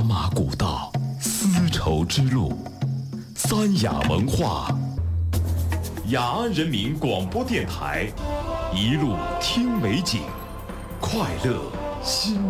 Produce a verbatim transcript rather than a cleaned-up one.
马古道，丝绸之路，三雅文化，雅安人民广播电台，一路听美景，快乐心。